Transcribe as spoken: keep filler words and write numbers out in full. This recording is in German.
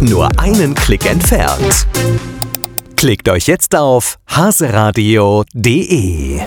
Nur einen Klick entfernt. Klickt euch jetzt auf haseradio punkt de.